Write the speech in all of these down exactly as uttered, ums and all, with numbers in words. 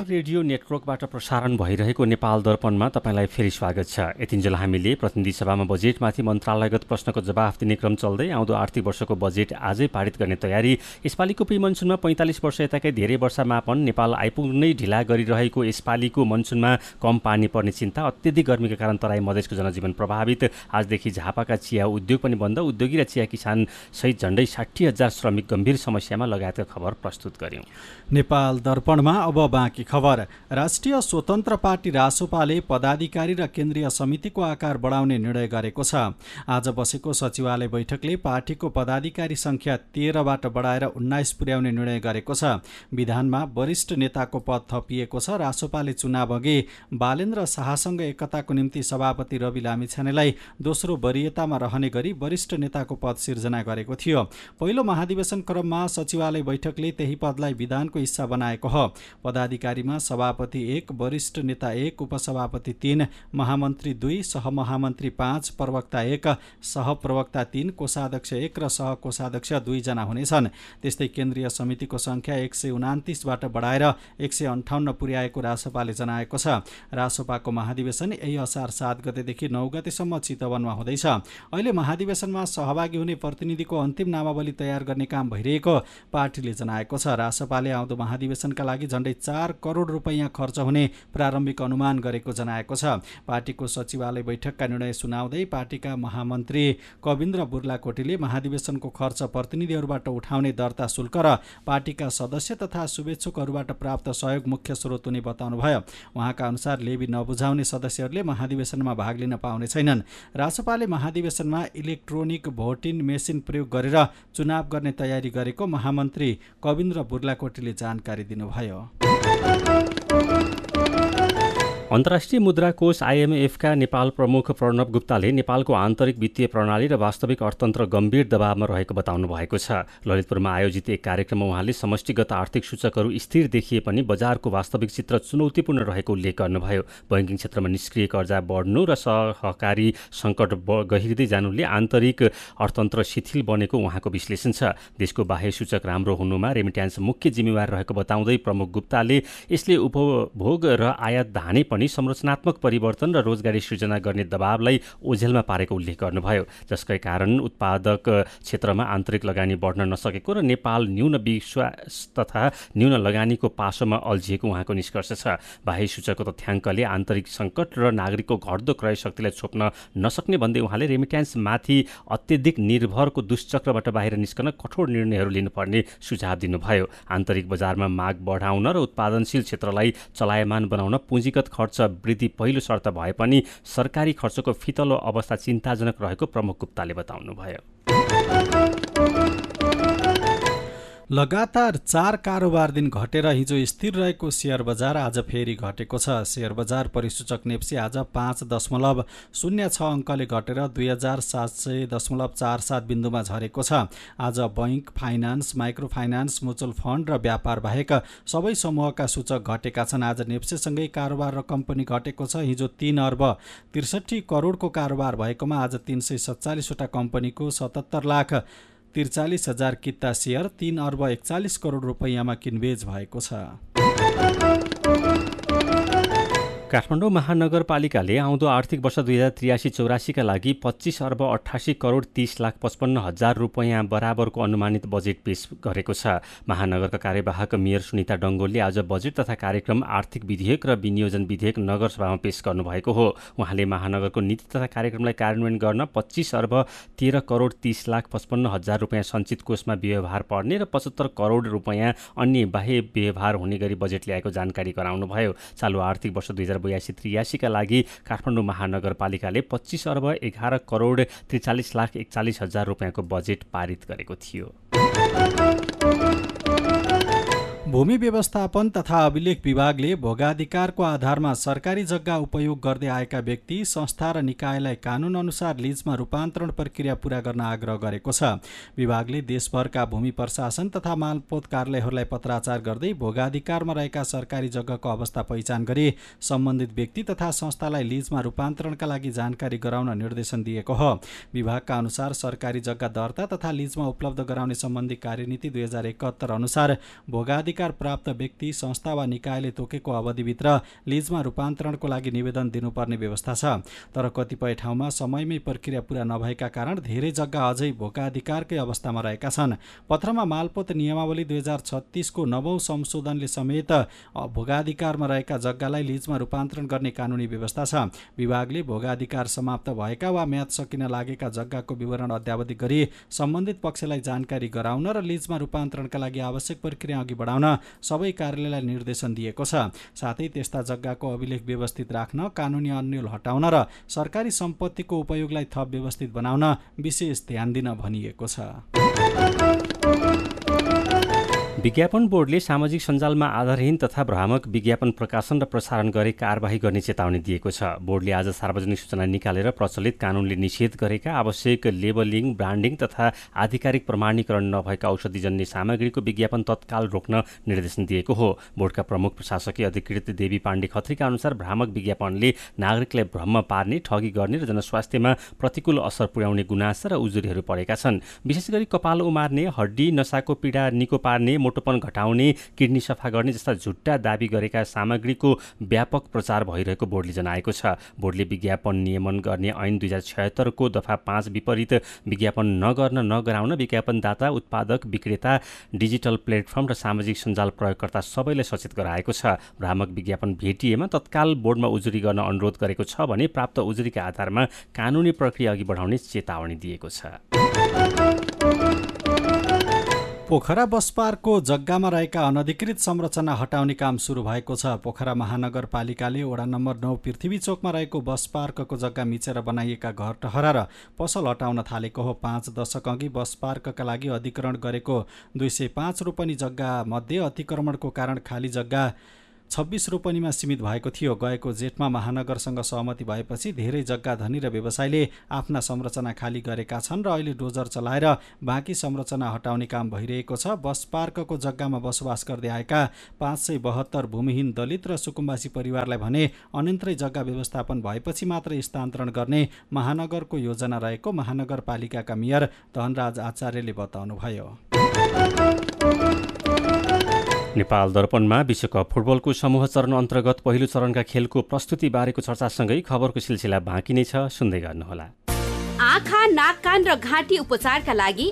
Radio नेटवर्कबाट प्रसारण भइरहेको नेपाल दर्पणमा तपाईँलाई फेरि स्वागत छ। यतिन्जेल हामीले प्रतिनिधि सभामा बजेटमाथि मन्त्रालयगत प्रश्नको जवाफ दिने क्रम चल्दै आउँदो आर्थिक वर्षको बजेट आजै पारित गर्ने तयारी। यसपालिको प्री मनसुनमा पैँतालिस वर्ष यताकै धेरै वर्ष मापन, नेपाल आइपुग्नै ढिला गरिरहेको यसपालिको मनसुनमा कम पानी पर्ने चिन्ता, अत्यधिक गर्मीका कारण तराई मधेसको जनजीवन प्रभावित, आजदेखि झापाका चिया उद्योग पनि बन्द, उद्योगी र चिया किसान सहित झण्डै साठी हजार श्रमिक गम्भीर समस्यामा लगायतका खबर प्रस्तुत गर्यौं। नेपाल दर्पणमा अब बाँकी खबर। राष्ट्रिय स्वतन्त्र पार्टी रासोपाले पदाधिकारी र केन्द्रीय समितिको आकार बढाउने निर्णय गरेको छ। आज बसेको सचिवालय बैठकले पार्टीको पदाधिकारी संख्या तेह्रबाट बढाएर उन्नाइस पुर्याउने निर्णय गरेको छ। विधानमा वरिष्ठ नेताको पद थपिएको छ। रासोपाले चुनाव अघि बालेन्द्र शाहसँग एकताको निम्ति सभापति रवि लामिछानेलाई दोस्रो वरियतामा रहने गरी वरिष्ठ नेताको पद सिर्जना गरेको थियो। पहिलो महाधिवेशन क्रममा सचिवालय बैठकले त्यही पदलाई विधानको हिस्सा बनाएको हो। पदाधिकारीमा सभापति एक, वरिष्ठ नेता एक, उपसभापति तीन, महामन्त्री दुई, सहमहामन्त्री पाँच, प्रवक्ता एक, सहप्रवक्ता तीन, कोषाध्यक्ष एक र सहकोषाध्यक्ष दुईजना हुनेछन्। त्यस्तै केन्द्रीय समितिको संख्या एक सय उनातिसबाट बढाएर एक सय अन्ठाउन्न पुर्याएको रासोपाले जनाएको छ। रासोपाको महाधिवेशन यही असार सात गतेदेखि नौ गतेसम्म चितवनमा हुँदैछ। अहिले महाधिवेशनमा सहभागी हुने प्रतिनिधिको अन्तिम नामावली तयार गर्ने काम भइरहेको पार्टीले जनाएको छ। रासोपाले आउँदो महाधिवेशनका लागि झण्डै चार करोड रुपैयाँ खर्च हुने प्रारम्भिक अनुमान गरेको जनाएको छ। पार्टीको सचिवालय बैठकका निर्णय सुनाउँदै पार्टीका महामन्त्री कविन्द्र बुर्लाकोटीले महाधिवेशनको खर्च प्रतिनिधिहरूबाट उठाउने दर्ता शुल्क र पार्टीका सदस्य तथा शुभेच्छुकहरूबाट प्राप्त सहयोग मुख्य स्रोत हुने बताउनुभयो। उहाँका अनुसार लेबी नबुझाउने सदस्यहरूले महाधिवेशनमा भाग लिन पाउने छैनन्। रासोपाले महाधिवेशनमा इलेक्ट्रोनिक भोटिङ मेसिन प्रयोग गरेर चुनाव गर्ने तयारी गरेको महामन्त्री कविन्द्र बुर्लाकोटीले जानकारी दिनुभयो। अन्तर्राष्ट्रिय मुद्रा कोष आइएमएफका नेपाल प्रमुख प्रणव गुप्ताले नेपालको आन्तरिक वित्तीय प्रणाली र वास्तविक अर्थतन्त्र गम्भीर दबावमा रहेको बताउनु भएको छ। ललितपुरमा आयोजित एक कार्यक्रममा उहाँले समष्टिगत आर्थिक सूचकहरू स्थिर देखिए पनि बजारको वास्तविक चित्र चुनौतीपूर्ण रहेको उल्लेख गर्नुभयो। बैंकिङ क्षेत्रमा निष्क्रिय कर्जा बढ्नु र सहकारी सङ्कट गहिर्दै जानुले आन्तरिक अर्थतन्त्र शिथिल बनेको उहाँको विश्लेषण छ। देशको बाह्य सूचक राम्रो हुनुमा रेमिट्यान्स मुख्य जिम्मेवार रहेको बताउँदै प्रमुख गुप्ताले यसले उपभोग र आयात धाने पनि संरचनात्मक परिवर्तन र रोजगारी सृजना गर्ने दबावलाई ओझेलमा पारेको उल्लेख गर्नुभयो, जसकै कारण उत्पादक क्षेत्रमा आन्तरिक लगानी बढ्न नसकेको र नेपाल न्यून विश्वास तथा न्यून लगानीको पासोमा अल्झिएको उहाँको निष्कर्ष छ। बाह्य सूचकको तथ्याङ्कले आन्तरिक सङ्कट र नागरिकको घट्दो क्रय शक्तिलाई छोप्न नसक्ने भन्दै उहाँले रेमिट्यान्समाथि अत्यधिक निर्भरको दुष्चक्रबाट बाहिर निस्कन कठोर निर्णयहरू लिनुपर्ने सुझाव दिनुभयो। आन्तरिक बजारमा माग बढाउन र उत्पादनशील क्षेत्रलाई चलायमान बनाउन पुँजीगत खर्च वृद्धि पहिलो शर्त भए पनि सरकारी खर्चको फितलो अवस्था चिन्ताजनक रहेको प्रमुख गुप्ताले बताउनुभयो। लगातार चार कारोबार दिन घटेर हिजो स्थिर रहेको शेयर बजार आज फेरि घटेको छ। शेयर बजार परिसूचक नेप्सी आज पाँच दशमलव शून्य छ अङ्कले घटेर दुई हजार सात सय दशमलव चार सात बिन्दुमा झरेको छ। आज bank, finance, micro finance, mutual fund र व्यापार बाहेक सबै समूहका सूचक घटेका छन्। आज नेप्सीसँगै कारोबार रकम पनि घटेको छ। हिजो तीन अर्ब त्रिसठी करोडको कारोबार भएकोमा आज तीन सय सत्तालिसवटा कम्पनीको सतहत्तर लाख त्रिचालिस हजार किता सेयर तीन अर्ब एकचालिस करोड रुपैयाँमा किनबेच भएको छ। काठमाडौँ महानगरपालिकाले आउँदो आर्थिक वर्ष दुई हजार त्रियासी चौरासीका लागि पच्चिस अर्ब अठासी करोड तीस लाख पचपन्न हजार रुपियाँ बराबरको अनुमानित बजेट पेश गरेको छ। महानगरका कार्यवाहक मेयर सुनिता डङ्गोलले आज बजेट तथा कार्यक्रम आर्थिक विधेयक र विनियोजन विधेयक नगरसभामा पेश गर्नुभएको हो। उहाँले महानगरको नीति तथा कार्यक्रमलाई कार्यान्वयन गर्न पच्चिस अर्ब तेह्र करोड तीस लाख पचपन्न हजार रुपियाँ सञ्चित कोषमा व्यवहार पर्ने र पचहत्तर करोड रुपियाँ अन्य बाह्य व्यवहार हुने गरी बजेट ल्याएको जानकारी गराउनुभयो। चालु आर्थिक वर्ष दुई हजार बयासी त्रियासीका लागि काठमाडौँ महानगरपालिकाले पच्चिस अर्ब एघार करोड त्रिचालिस लाख एकचालिस हजार रुपियाँको बजेट पारित गरेको थियो। भूमि व्यवस्थापन तथा अभिलेख विभागले भोगाधिकारको आधारमा सरकारी जग्गा उपयोग गर्दै आएका व्यक्ति, संस्था र निकायलाई कानून अनुसार लिजमा रूपान्तरण प्रक्रिया पूरा गर्न आग्रह गरेको छ। विभागले देशभरका भूमि प्रशासन तथा मालपोत कार्यालयहरूलाई पत्राचार गर्दै भोगाधिकारमा रहेका सरकारी जग्गाको अवस्था पहिचान गरी सम्बन्धित व्यक्ति तथा संस्थालाई लिजमा रूपान्तरणका लागि जानकारी गराउन निर्देशन दिएको हो। विभागका अनुसार सरकारी जग्गा दर्ता तथा लिजमा उपलब्ध गराउने सम्बन्धी कार्यनीति दुई हजार एकहत्तर अनुसार भोगाधिकार भोगाधिकार प्राप्त व्यक्ति, संस्था वा निकायले तोकेको अवधिभित्र लिजमा रूपान्तरणको लागि निवेदन दिनुपर्ने व्यवस्था छ। तर कतिपय ठाउँमा समयमै प्रक्रिया पूरा नभएका कारण धेरै जग्गा अझै भोगाधिकारकै अवस्थामा रहेका छन्। पत्रमा मालपोत नियमावली दुई हजार छत्तीसको नवौं संशोधनले समेत भोगाधिकारमा रहेका जग्गालाई लिजमा रूपान्तरण गर्ने कानुनी व्यवस्था छ। विभागले भोगाधिकार समाप्त भएका वा म्याद सकिन लागेका जग्गाको विवरण अद्यावधिक गरी सम्बन्धित पक्षलाई जानकारी गराउन र लिजमा रूपान्तरणका लागि आवश्यक प्रक्रिया अघि बढाउन सबै कार्यालयलाई निर्देशन दिएको छ। साथै त्यस्ता जग्गाको अभिलेख व्यवस्थित राख्न, कानुनी अन्यल हटाउन र सरकारी सम्पत्तिको उपयोगलाई थप व्यवस्थित बनाउन विशेष ध्यान दिन भनिएको छ। विज्ञापन बोर्डले सामाजिक सञ्जालमा आधारहीन तथा भ्रामक विज्ञापन प्रकाशन र प्रसारण गरे कारबाही गर्ने चेतावनी दिएको छ। बोर्डले आज सार्वजनिक सूचना निकालेर प्रचलित कानुनले निषेध गरेका आवश्यक लेबलिङ, ब्रान्डिङ तथा आधिकारिक प्रमाणीकरण नभएका औषधिजन्य सामग्रीको विज्ञापन तत्काल रोक्न निर्देशन दिएको हो। बोर्डका प्रमुख प्रशासकीय अधिकृत देवी पाण्डे खत्रीका अनुसार भ्रामक विज्ञापनले नागरिकलाई भ्रम पार्ने, ठगी गर्ने र जनस्वास्थ्यमा प्रतिकूल असर पुर्याउने गुनासा र उजुरीहरू परेका छन्। विशेष गरी कपाल उमार्ने, हड्डी नसाको पीडा निको पार्ने, मोटोपन घटाउने, किडनी सफा गर्ने जस्ता झुट्टा दाबी गरेका सामग्रीको व्यापक प्रचार भइरहेको बोर्डले जनाएको छ। बोर्डले विज्ञापन नियमन गर्ने ऐन दुई हजार छयत्तरको दफा पाँच विपरीत विज्ञापन नगर्न नगराउन विज्ञापनदाता, उत्पादक, विक्रेता, डिजिटल प्लेटफर्म र सामाजिक सञ्जाल प्रयोगकर्ता सबैलाई सचेत गराएको छ। भ्रामक विज्ञापन भेटिएमा तत्काल बोर्डमा उजुरी गर्न अनुरोध गरेको छ भने प्राप्त उजुरीका आधारमा कानुनी प्रक्रिया अघि बढाउने चेतावनी दिएको छ। पोखरा बस पार्कको जग्गामा रहेका अनधिकृत संरचना हटाउने काम सुरु भएको छ। पोखरा महानगरपालिकाले वडा नम्बर नौ पृथ्वी चोकमा रहेको बस पार्कको जग्गा मिचेर बनाइएका घर टहरा र पसल हटाउन थालेको हो। पाँच दशक अघि बस पार्कका लागि अधिग्रहण गरेको दुई सय पाँच रोपनी जग्गा मध्ये अतिक्रमणको कारण खाली जग्गा छब्बिस रोपनीमा सीमित भएको थियो। गएको जेठमा महानगरसँग सहमति भएपछि धेरै जग्गा धनी र व्यवसायले आफ्ना संरचना खाली गरेका छन् र अहिले डोजर चलाएर बाँकी संरचना हटाउने काम भइरहेको छ। बस पार्कको जग्गामा बसोबास गर्दै आएका पाँच सय बहत्तर भूमिहीन दलित र सुकुम्बासी परिवारलाई भने अन्यन्त्रै जग्गा व्यवस्थापन भएपछि मात्र स्थानान्तरण गर्ने महानगरको योजना रहेको महानगरपालिकाका मेयर धनराज आचार्यले बताउनुभयो। नेपाल दर्पणमा विश्वकप फुटबलको समूह चरण अन्तर्गत पहिलो चरणका खेलको प्रस्तुति बारेको चर्चासँगै खबरको सिलसिला बाँकी नै छ, सुन्दै गर्नुहोला। आँखा, नाक, कान र घाँटी उपचारका लागि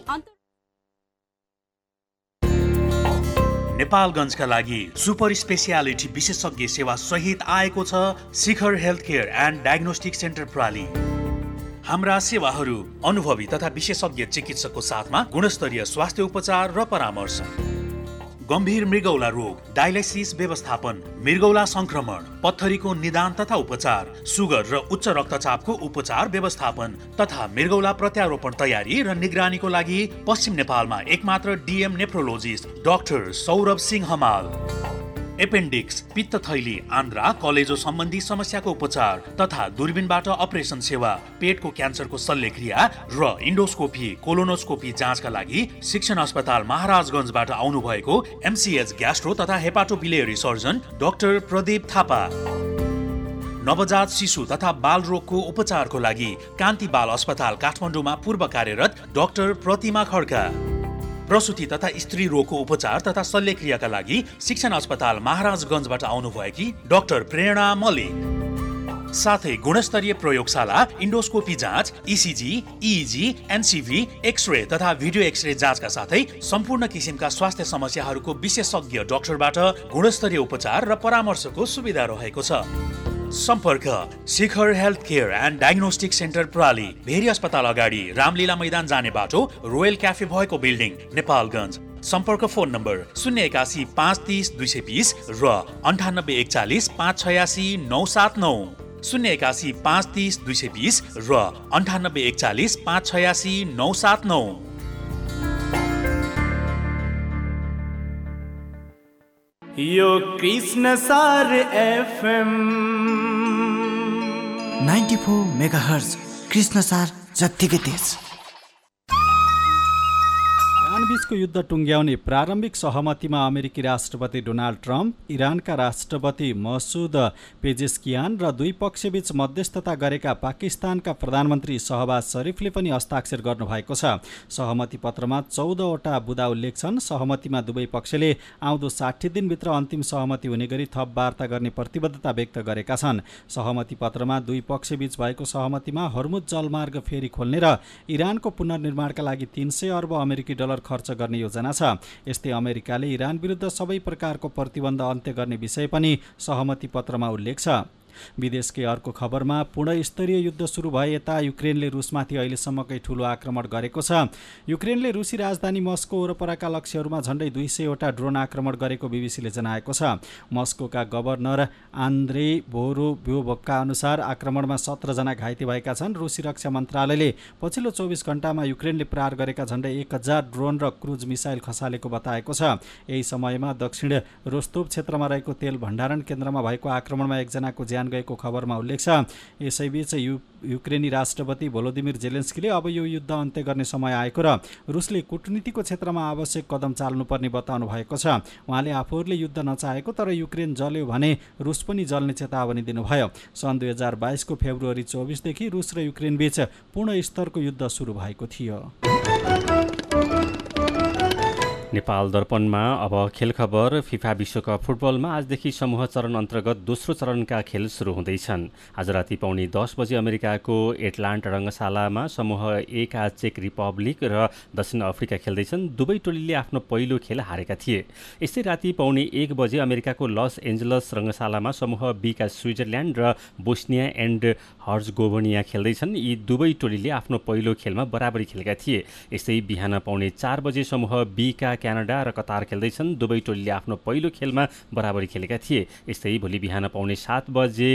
नेपालगञ्जका लागि सुपर स्पेसियालिटी विशेषज्ञ सेवा सहित आएको छ शिखर health care and diagnostic centre प्राली। हाम्रा सेवाहरू अनुभवी तथा विशेषज्ञ चिकित्सकको साथमा गुणस्तरीय स्वास्थ्य उपचार र परामर्श, गम्भीर मृगौला रोग, डायलाइसिस व्यवस्थापन, मृगौला संक्रमण, पत्थरीको निदान तथा उपचार, सुगर र उच्च रक्तचापको उपचार व्यवस्थापन तथा मृगौला प्रत्यारोपण तयारी र निगरानीको लागि पश्चिम नेपालमा एकमात्र DM nephrologist doctor Saurabh Singh Hamal. Appendix, पित्त थैली, आन्द्रा, कलेजो सम्बन्धी समस्याको उपचार तथा दूरबीनबाट अपरेसन सेवा, पेटको क्यान्सरको शल्यक्रिया र इन्डोस्कोपी, कोलोनोस्कोपी जाँचका लागि शिक्षण अस्पताल महाराजगञ्जबाट आउनुभएको एमसीएच ग्यास्ट्रो तथा हेपाटोबिलियरी सर्जन डाक्टर प्रदीप थापा। नवजात शिशु तथा बाल रोगको उपचारको लागि कान्ति बाल अस्पताल काठमाडौँमा पूर्व कार्यरत डाक्टर प्रतिमा खड्का। प्रसुति तथा स्त्री रोगको उपचार तथा शल्यक्रियाका लागि शिक्षण अस्पताल महाराजगञ्जबाट आउनुभएकी डाक्टर प्रेरणा मल्लिक। साथै गुणस्तरीय प्रयोगशाला, इन्डोस्कोपी जाँच, इसिजी, इइजी, एनसिभी, एक्सरे तथा भिडियो एक्सरे जाँचका साथै सम्पूर्ण किसिमका स्वास्थ्य समस्याहरूको विशेषज्ञ डाक्टरबाट गुणस्तरीय उपचार र परामर्शको सुविधा रहेको छ। सम्पर्क शिखर health care and diagnostic centre प्राली, very अस्पताल अगाडि रामलीला मैदान जाने बाटो, रोयल क्याफे भएको बिल्डिङ, नेपालगञ्ज। सम्पर्क फोन नम्बर शून्य एकासी पाँच तिस दुई सय बिस र अन्ठानब्बे एकचालिस पाँच छयासी नौ सात नौ, शून्य एकासी पाँच तिस दुई सय बिस र अन्ठानब्बे एकचालिस पाँच छयासी नौ सात नौ। यो कृष्ण सार FM ninety four megahertz Krishna सार जत्तिकै तेज। इरानबीचको युद्ध टुङ्ग्याउने प्रारम्भिक सहमतिमा अमेरिकी राष्ट्रपति डोनाल्ड ट्रम्प, इरानका राष्ट्रपति मसुद पेजेस्कियान र दुई पक्षबीच मध्यस्थता गरेका पाकिस्तानका प्रधानमन्त्री शहबाज शरीफले पनि हस्ताक्षर गर्नुभएको छ। सहमति पत्रमा चौधवटा बुँदा उल्लेख छन्। सहमतिमा दुवै पक्षले आउँदो साठी दिनभित्र अन्तिम सहमति हुने गरी थप वार्ता गर्ने प्रतिबद्धता व्यक्त गरेका छन्। सहमति पत्रमा दुई पक्षबीच भएको सहमतिमा हर्मुज जलमार्ग फेरि खोल्ने र इरानको पुनर्निर्माणका लागि तीन सय अर्ब अमेरिकी डलर खर्च गर्ने योजना छ। यस्तै अमेरिकाले इरान विरुद्ध सबै प्रकारको प्रतिबन्ध अन्त्य गर्ने विषय पनि सहमति पत्रमा उल्लेख छ। विदेशकै अर्को खबरमा पूर्णस्तरीय युद्ध सुरु भए यता युक्रेनले रुसमाथि अहिलेसम्मकै ठूलो आक्रमण गरेको छ। युक्रेनले रुसी राजधानी मस्को वरपरका लक्ष्यहरूमा झण्डै दुई सयवटा ड्रोन आक्रमण गरेको बीबीसीले जनाएको छ। मस्कोका गभर्नर आन्द्रे बोरोब्योभका अनुसार आक्रमणमा सत्रजना घाइते भएका छन्। रुसी रक्षा मन्त्रालयले पछिल्लो चौबिस घण्टामा युक्रेनले प्रहार गरेका झण्डै एक हजार ड्रोन र क्रुज मिसाइल खसालेको बताएको छ। यही समयमा दक्षिण रोस्तोभ क्षेत्रमा रहेको तेल भण्डारण केन्द्रमा भएको आक्रमणमा एकजनाको ज्यान गएको खबरमा उल्लेख छ। यसैबीच यु युक्रेनी राष्ट्रपति भोलोदिमिर जेलेन्स्कीले अब यो युद्ध अन्त्य गर्ने समय आएको र रुसले कूटनीतिको क्षेत्रमा आवश्यक कदम चाल्नुपर्ने बताउनु भएको छ। उहाँले आफूहरूले युद्ध नचाहेको तर युक्रेन जल्यो भने रुस पनि जल्ने चेतावनी दिनुभयो। सन् दुई हजार बाइसको फेब्रुअरी चौबिसदेखि रुस र युक्रेन बीच पूर्ण स्तरको युद्ध सुरु भएको थियो। नेपाल दर्पणमा अब खेल खबर। फिफा विश्वकप फुटबलमा आजदेखि समूह चरण अन्तर्गत दोस्रो चरणका खेल सुरु हुँदैछन्। आज राति पाउने दस बजे अमेरिकाको एटलान्टा रङ्गशालामा समूह ए का चेक रिपब्लिक र दक्षिण अफ्रिका खेल्दैछन्। दुवै टोलीले आफ्नो पहिलो खेल हारेका थिए। यस्तै राति पाउने एक बजे अमेरिकाको लस एन्जलस रङ्गशालामा समूह बी का स्विजरल्यान्ड र बोस्निया एन्ड हर्जगोभनिया खेल्दैछन्। यी दुवै टोलीले आफ्नो पहिलो खेलमा बराबरी खेलेका थिए। यस्तै बिहान पाउने चार बजे समूह बी का क्यानाडा र कतार खेल्दैछन्। दुवै टोलीले आफ्नो पहिलो खेलमा बराबरी खेलेका थिए। यस्तै भोलि बिहान पाउने सात बजे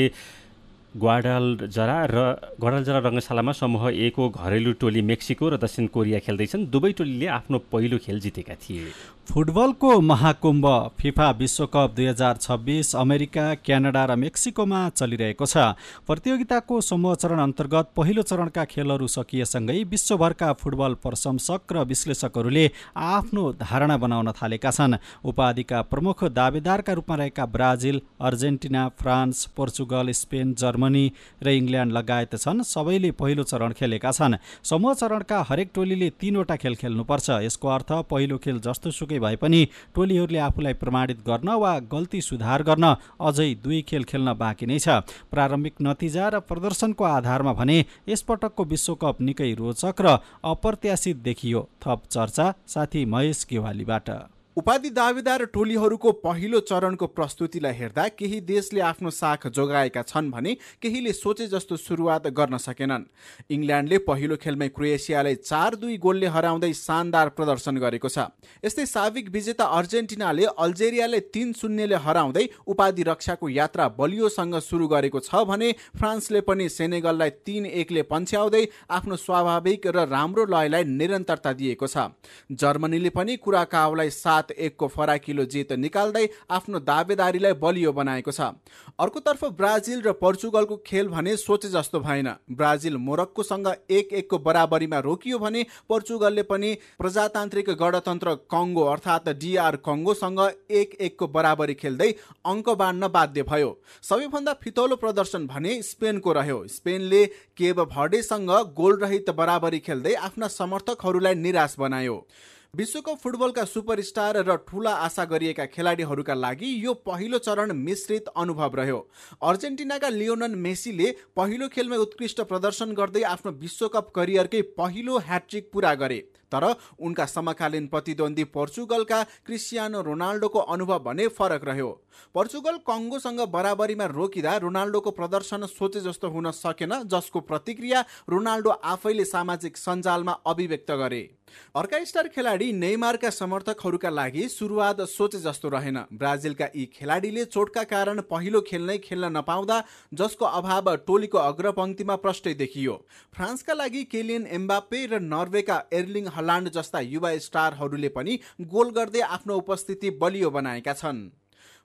ग्वाडालजरा र ग्वाडालजरा रङ्गशालामा समूह ए को घरेलु टोली मेक्सिको र दक्षिण कोरिया खेल्दैछन्। दुवै टोलीले आफ्नो पहिलो खेल जितेका थिए। फुटबलको महाकुम्भ फिफा विश्वकप दुई हजार छब्बिस अमेरिका, क्यानाडा र मेक्सिकोमा चलिरहेको छ। प्रतियोगिताको समूह चरण अन्तर्गत पहिलो चरणका खेलहरू सकिएसँगै विश्वभरका फुटबल प्रशंसक र विश्लेषकहरूले आफ्नो धारणा बनाउन थालेका छन्। उपाधिका प्रमुख दावेदारका रूपमा रहेका Brazil, Argentina, France, Portugal, Spain, Germany र इङ्ल्यान्ड लगायत छन्। सबैले पहिलो चरण खेलेका छन्। समूह चरणका हरेक टोलीले तीनवटा खेल खेल्नुपर्छ। यसको अर्थ पहिलो खेल जस्तो सुकै भए पनि टोलीहरूले आफूलाई प्रमाणित गर्न वा गल्ती सुधार गर्न अझै दुई खेल खेल्न बाँकी नै छ। प्रारम्भिक नतिजा र प्रदर्शनको आधारमा भने यसपटकको विश्वकप निकै रोचक र अप्रत्याशित देखियो। थप चर्चा साथी महेश गेवालीबाट। उपाधि दावेदार टोलीहरूको पहिलो चरणको प्रस्तुतिलाई हेर्दा केही देशले आफ्नो साख जोगाएका छन् भने केहीले सोचे जस्तो सुरुवात गर्न सकेनन्। इङ्ल्यान्डले पहिलो खेलमै क्रोएसियालाई चार दुई गोलले हराउँदै शानदार प्रदर्शन गरेको छ। यस्तै साविक विजेता अर्जेन्टिनाले अल्जेरियालाई तीन शून्यले हराउँदै उपाधि रक्षाको यात्रा बलियोसँग सुरु गरेको छ भने फ्रान्सले पनि सेनेगललाई तीन एकले पन्छ्याउँदै आफ्नो स्वाभाविक र राम्रो लयलाई निरन्तरता दिएको छ। जर्मनीले पनि कुराकाओलाई सात एकको फराकिलो जित निकाल्दै आफ्नो दावेदारीलाई बलियो बनाएको छ। अर्कोतर्फ ब्राजिल र पोर्चुगलको खेल भने सोचे जस्तो भएन। ब्राजिल मोरक्कोसँग एक एकको बराबरीमा रोकियो भने पोर्चुगलले पनि प्रजातान्त्रिक गणतन्त्र कङ्गो अर्थात् डीआर कङ्गोसँग एक एकको बराबरी खेल्दै अङ्क बाँड्न बाध्य भयो। सबैभन्दा फितौलो प्रदर्शन भने स्पेनको रह्यो। स्पेनले केब भर्डेसँग गोलरहित बराबरी खेल्दै आफ्ना समर्थकहरूलाई निराश बनायो। विश्वकप फुटबलका सुपरस्टार र ठूला आशा गरिएका खेलाडीहरूका लागि यो पहिलो चरण मिश्रित अनुभव रह्यो। अर्जेन्टिनाका लियोनल मेसीले पहिलो खेलमै उत्कृष्ट प्रदर्शन गर्दै आफ्नो विश्वकप करियरकै पहिलो ह्याट्रिक पूरा गरे। तर उनका समकालीन प्रतिद्वन्दी पोर्चुगलका क्रिस्टियानो रोनाल्डोको अनुभव भने फरक रह्यो। पोर्चुगल कङ्गोसँग बराबरीमा रोकिँदा रोनाल्डोको प्रदर्शन सोचे जस्तो हुन सकेन, जसको प्रतिक्रिया रोनाल्डो आफैले सामाजिक सञ्जालमा अभिव्यक्त गरे। अर्का स्टार खेलाडी नेइमारका समर्थकहरूका लागि सुरुवात सोचे जस्तो रहेन। ब्राजिलका यी खेलाडीले चोटका कारण पहिलो खेल नै खेल्न नपाउँदा जसको अभाव टोलीको अग्रपङ्क्तिमा प्रष्टै देखियो। फ्रान्सका लागि केलियन एम्बाप्पे र नर्वेका एर्लिङ हल्यान्ड जस्ता युवा स्टारहरूले पनि गोल गर्दै आफ्नो उपस्थिति बलियो बनाएका छन्।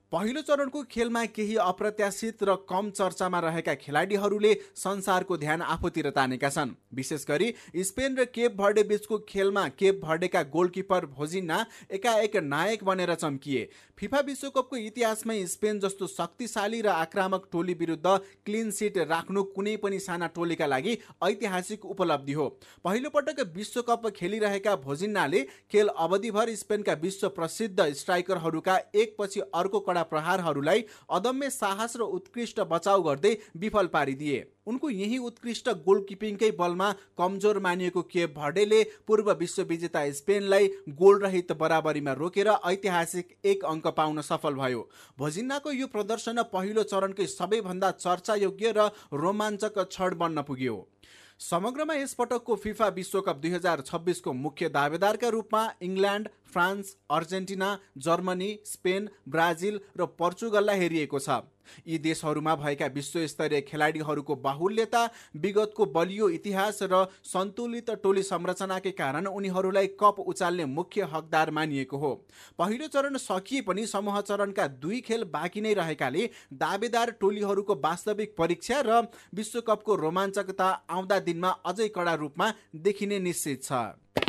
पहिलो चरणको खेलमा केही अप्रत्याशित र कम चर्चामा रहेका खेलाडीहरूले संसारको ध्यान आफूतिर तानेका छन्। विशेष गरी स्पेन र केप भर्डे बीचको खेलमा केप भर्डेका गोलकिपर भोजिन्ना एकाएक नायक बनेर चम्किए। फिफा विश्वकपको इतिहासमै स्पेन जस्तो शक्तिशाली र आक्रामक टोली विरुद्ध क्लिन सिट राख्नु कुनै पनि साना टोलीका लागि ऐतिहासिक उपलब्धि हो। पहिलो पटक विश्वकप खेलिरहेका भोजिन्नाले खेल अवधिभर स्पेनका विश्व प्रसिद्ध स्ट्राइकरहरूका एकपछि अर्को कडा प्रहारहरूलाई अदम्य साहस र उत्कृष्ट बचाउ गर्दै विफल पारिदिए। उनको यही उत्कृष्ट गोलकिपिङकै बलमा कमजोर मानिएको केप भर्डेले पूर्व विश्व विजेता स्पेनलाई गोलरहित बराबरीमा रोकेर ऐतिहासिक एक अङ्क पाउन सफल भयो। भोजिन्नाको यो प्रदर्शन पहिलो चरणकै सबैभन्दा चर्चायोग्य र रोमाञ्चक क्षण बन्न पुग्यो। समग्रमा यस पटकको फिफा विश्वकप दुई हजार छब्बिसको मुख्य दावेदारका रूपमा England, France, Argentina, Germany, Spain, Brazil र पोर्चुगललाई हेरिएको छ। यी देशहरूमा भएका विश्वस्तरीय खेलाडीहरूको बाहुल्यता, विगतको बलियो इतिहास र सन्तुलित टोली संरचनाकै कारण उनीहरूलाई कप उचाल्ने मुख्य हकदार मानिएको हो। पहिलो चरण सकिए पनि समूह चरणका दुई खेल बाँकी नै रहेकाले दावेदार टोलीहरूको वास्तविक परीक्षा र विश्वकपको रोमाञ्चकता आउँदा दिनमा अझै कडा रूपमा देखिने निश्चित छ।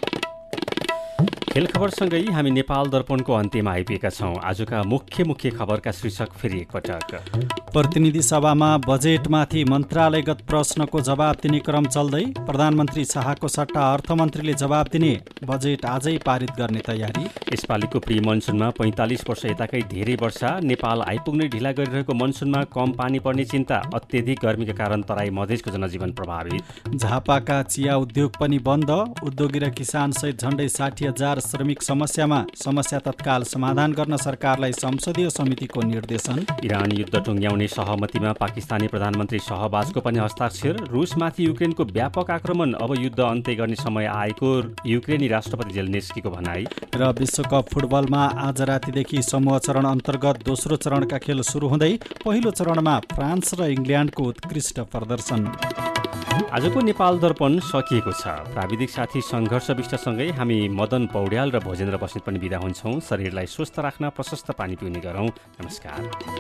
खेल खबरसँगै हामी नेपाल दर्पणको अन्त्यमा आइपुगेका छौँ। आजका मुख्य मुख्य खबरका शीर्षक फेरि एकपटक। प्रतिनिधि सभामा बजेटमाथि मन्त्रालयगत प्रश्नको जवाब दिने क्रम चल्दै, प्रधानमन्त्री शाहको सट्टा अर्थमन्त्रीले जवाब दिने, बजेट आजै पारित गर्ने तयारी। यसपालिको प्री मनसुनमा पैँतालिस वर्ष यताकै धेरै वर्षा, नेपाल आइपुग्ने ढिला गरिरहेको मनसुनमा कम पानी पर्ने चिन्ता, अत्यधिक गर्मीका कारण तराई मधेसको जनजीवन प्रभावित। झापाका चिया उद्योग पनि बन्द, उद्योगी र किसान सहित झण्डै साठी हजार श्रमिक समस्यामा, समस्या तत्काल समाधान गर्न सरकारलाई संसदीय समितिको निर्देशन। इरान युद्ध टुङ्ग्याउने सहमतिमा पाकिस्तानी प्रधानमन्त्री शहबाजको पनि हस्ताक्षर। रुसमाथि युक्रेनको व्यापक आक्रमण, अब युद्ध अन्त्य गर्ने समय आएको युक्रेनी राष्ट्रपति जेलेन्स्कीको भनाई। र विश्वकप फुटबलमा आज रातिदेखि समूह चरण अन्तर्गत दोस्रो चरणका खेल सुरु हुँदै पहिलो चरणमा फ्रान्स र इङ्ल्यान्डको उत्कृष्ट प्रदर्शन। आजको नेपाल दर्पण सकिएको छ। प्राविधिक साथी सङ्घर्ष विष्टसँगै हामी मदन पौड्याल र भोजेन्द्र बस्नेत पनि बिदा हुन्छौँ। शरीरलाई स्वस्थ राख्न प्रशस्त पानी पिउने गरौँ। नमस्कार।